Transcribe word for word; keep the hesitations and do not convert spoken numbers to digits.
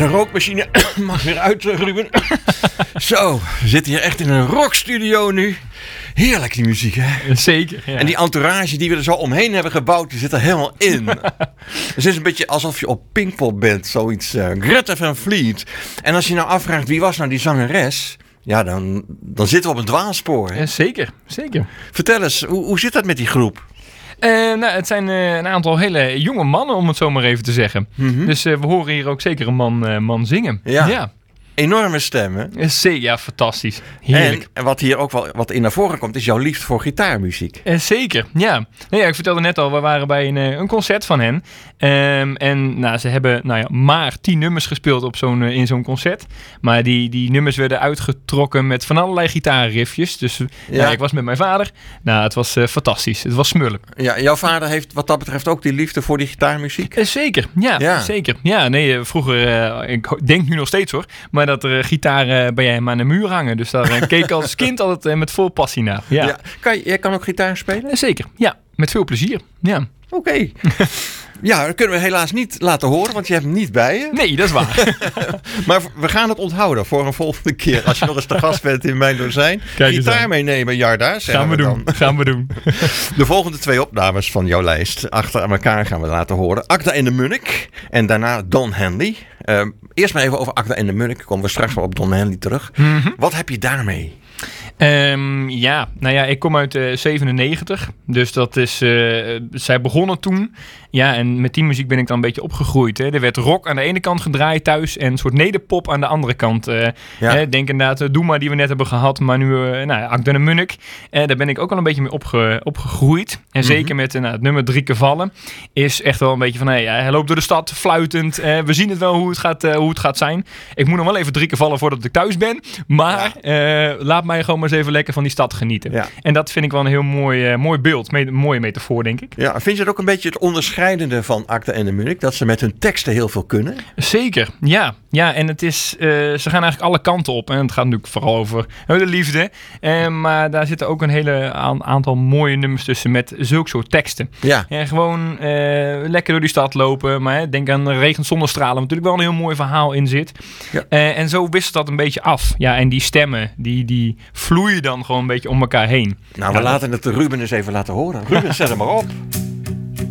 de rookmachine mag weer uit, Ruben. Zo, we zitten hier echt in een rockstudio nu. Heerlijk die muziek, hè? Zeker, ja. En die entourage die we er zo omheen hebben gebouwd, die zit er helemaal in. Het is een beetje alsof je op Pinkpop bent, zoiets. Uh, Greta Van Fleet. En als je nou afvraagt, wie was nou die zangeres? Ja, dan, dan zitten we op een dwaalspoor. Hè? Ja, zeker, zeker. Vertel eens, hoe, hoe zit dat met die groep? Uh, nou, het zijn uh, een aantal hele jonge mannen, om het zo maar even te zeggen. Mm-hmm. Dus uh, we horen hier ook zeker een man, uh, man zingen. Ja. ja. Enorme stemmen. Ja, fantastisch. Heerlijk. En, en wat hier ook wel wat in naar voren komt, is jouw liefde voor gitaarmuziek. Uh, zeker, ja. Nee, ja. Ik vertelde net al, we waren bij een, een concert van hen. Um, en nou, ze hebben nou ja, maar tien nummers gespeeld op zo'n, in zo'n concert. Maar die, die nummers werden uitgetrokken met van allerlei gitaarriffjes. Dus ja. Ja, ik was met mijn vader. Nou, het was uh, fantastisch. Het was smullen. Ja, jouw vader heeft wat dat betreft ook die liefde voor die gitaarmuziek? Uh, zeker, ja, ja. Zeker. Ja, nee, vroeger, uh, ik denk nu nog steeds hoor, maar dat er uh, gitaar uh, bij hem aan de muur hangen. Dus daar uh, keek ik als kind altijd uh, met vol passie naar. Ja. Ja. Kan je, jij kan ook gitaar spelen? Uh, zeker, ja. Met veel plezier, ja. Oké. Okay. Ja, dat kunnen we helaas niet laten horen, want je hebt hem niet bij je. Nee, dat is waar. Maar we gaan het onthouden voor een volgende keer. Als je nog eens te gast bent in mijn dozijn. Kijk gitaar meenemen, Jarda. Gaan we, we doen, dan. gaan we doen. De volgende twee opnames van jouw lijst achter elkaar gaan we laten horen. Acta en de Munnik en daarna Don Henley. Uh, eerst maar even over Acta en de Munnik. Komen we straks wel op Don Henley terug. Mm-hmm. Wat heb je daarmee? Um, ja, nou ja, ik kom uit uh, zevenennegentig. Dus dat is... Uh, zij begonnen toen. Ja, en met die muziek ben ik dan een beetje opgegroeid. Hè. Er werd rock aan de ene kant gedraaid thuis en een soort nederpop aan de andere kant. Uh, ja. hè, denk inderdaad, uh, Doe maar die we net hebben gehad. Maar nu, uh, nou ja, Acta en de Munnik. Uh, daar ben ik ook al een beetje mee opge- opgegroeid. En mm-hmm. zeker met uh, nou, het nummer Drie keer vallen. Is echt wel een beetje van, hey, hij loopt door de stad fluitend. Uh, we zien het wel hoe het, gaat, uh, hoe het gaat zijn. Ik moet nog wel even drie keer vallen voordat ik thuis ben. Maar ja. uh, laat mij gewoon maar eens even lekker van die stad genieten. Ja. En dat vind ik wel een heel mooi, uh, mooi beeld. Me- een mooie metafoor, denk ik. Ja, vind je het ook een beetje het onderscheidende van Acta en de Munnik? Dat ze met hun teksten heel veel kunnen? Zeker, ja. Ja, en het is, uh, ze gaan eigenlijk alle kanten op. En het gaat natuurlijk vooral over uh, de liefde. Uh, maar daar zitten ook een hele a- aantal mooie nummers tussen met zulke soort teksten. Ja. En gewoon uh, lekker door die stad lopen. Maar hè, denk aan Regen zonder stralen. Waar natuurlijk wel een heel mooi verhaal in zit. Ja. Uh, en zo wisselt dat een beetje af. Ja, en die stemmen, die, die vloeien dan gewoon een beetje om elkaar heen. Nou, we ja, laten het de Ruben eens even laten horen. Ruben, zet hem maar op.